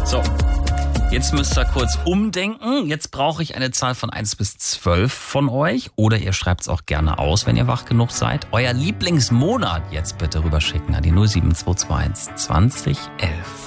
So, jetzt müsst ihr kurz umdenken. Jetzt brauche ich eine Zahl von 1 bis 12 von euch. Oder ihr schreibt es auch gerne aus, wenn ihr wach genug seid. Euer Lieblingsmonat jetzt bitte rüberschicken an die 07221 20 11.